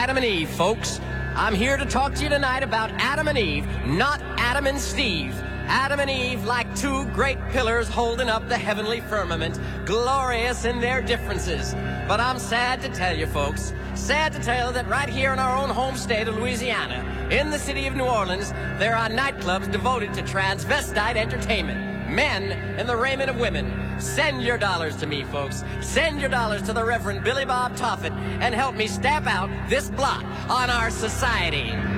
Adam and Eve, folks. I'm here to talk to you tonight about Adam and Eve, not Adam and Steve. Adam and Eve, like two great pillars holding up the heavenly firmament, glorious in their differences. But I'm sad to tell you, folks, sad to tell that right here in our own home state of Louisiana, in the city of New Orleans, there are nightclubs devoted to transvestite entertainment. Men in the raiment of women. Send your dollars to me, folks. Send your dollars to the Reverend Billy Bob Toffitt and help me stamp out this blot on our society.